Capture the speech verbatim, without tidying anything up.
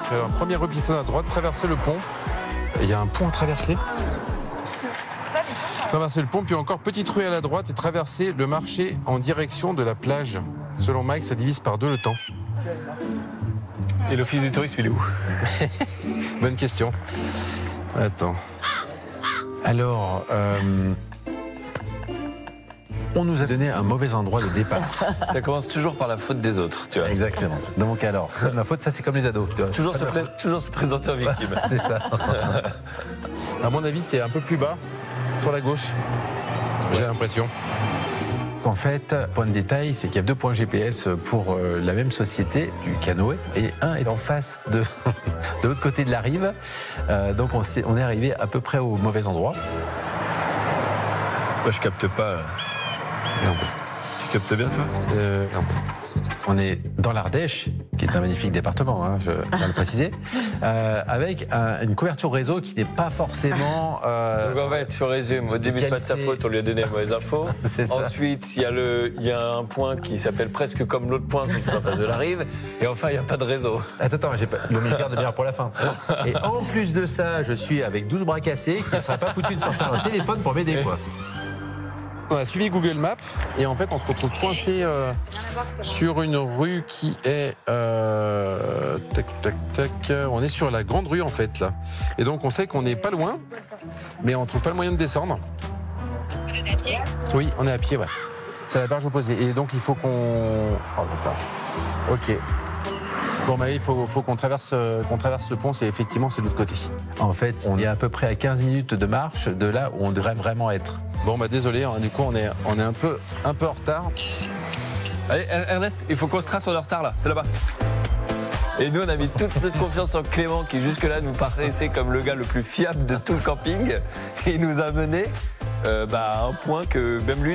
Alors, première rue piétonne à droite, traverser le pont. Et il y a un pont à traverser. Traverser le pont, puis encore petite rue à la droite et traverser le marché en direction de la plage. Selon Mike, ça divise par deux le temps. Et l'office du tourisme, il est où? Bonne question. Attends. Alors, euh, on nous a donné un mauvais endroit de départ. Ça commence toujours par la faute des autres, tu vois. Exactement. Donc alors, c'est ma faute, ça c'est comme les ados. tu vois. Toujours se, pla- toujours se présenter en victime. C'est ça. À mon avis, c'est un peu plus bas, sur la gauche. J'ai l'impression. En fait, point de détail, c'est qu'il y a deux points G P S pour euh, la même société du canoë et un est en face de, de l'autre côté de la rive. Euh, donc on, s'est- on est arrivé à peu près au mauvais endroit. Moi, je capte pas. Merde. Tu captes bien, toi? Euh, merde. On est dans l'Ardèche, qui est un magnifique département, hein, je viens de le préciser, euh, avec un- une couverture réseau qui n'est pas forcément... euh, Donc en fait, je résume, au début, c'est pas de sa qualité. faute, on lui a donné les mauvaises infos. C'est ça. Ensuite, il y, a le- il y a un point qui s'appelle presque comme l'autre point, sauf qu'il est en face de la rive. Et enfin, il n'y a pas de réseau. Attends, attends, j'ai pas... le meilleur de meilleur pour la fin. Et en plus de ça, je suis avec douze bras cassés qui ne seraient pas foutus de sortir un téléphone pour m'aider, quoi. On a suivi Google Maps et en fait on se retrouve coincé euh, sur une rue qui est euh, tac tac tac. On est sur la grande rue en fait là. Et donc on sait qu'on n'est pas loin, mais on trouve pas le moyen de descendre. Vous êtes à pied? Oui, on est à pied, ouais. C'est la barge opposée. Et donc il faut qu'on. Oh putain. Ok. Bon, bah, il faut, faut qu'on traverse, euh, qu'on traverse le pont. C'est effectivement c'est de l'autre côté. En fait, on est à peu près à quinze minutes de marche de là où on devrait vraiment être. Bon, bah désolé. Hein, du coup, on est, on est un peu, un peu en retard. Allez, Ernest, il faut qu'on se trace sur le retard, là. C'est là-bas. Et nous, on a mis toute notre confiance en Clément, qui jusque-là nous paraissait comme le gars le plus fiable de tout le camping. Et il nous a mené euh, bah, à un point que même lui